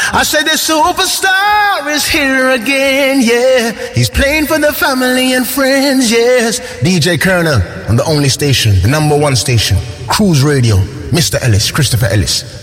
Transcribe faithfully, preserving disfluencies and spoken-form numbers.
I said the superstar is here again, yeah. He's playing for the family and friends, yes. D J Kerner on the only station, the number one station, Cruise Radio, Mister Ellis, Christopher Ellis.